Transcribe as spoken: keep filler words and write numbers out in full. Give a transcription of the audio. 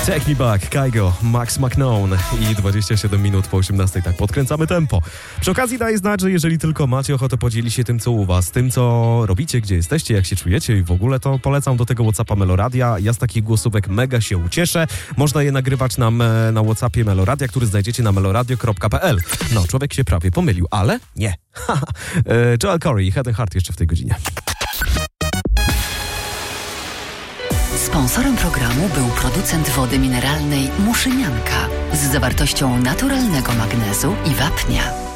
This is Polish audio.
Take Me Back, Kygo, Max McKnown i dwadzieścia siedem minut po osiemnastej, tak podkręcamy tempo. Przy okazji daję znać, że jeżeli tylko macie ochotę podzielić się tym, co u was, tym, co robicie, gdzie jesteście, jak się czujecie i w ogóle, to polecam do tego WhatsAppa Meloradia. Ja z takich głosówek mega się ucieszę. Można je nagrywać nam na WhatsAppie Meloradia, który znajdziecie na meloradio kropka p l. No, człowiek się prawie pomylił, ale nie. Joel Corey i Head and Heart jeszcze w tej godzinie. Sponsorem programu był producent wody mineralnej Muszynianka z zawartością naturalnego magnezu i wapnia.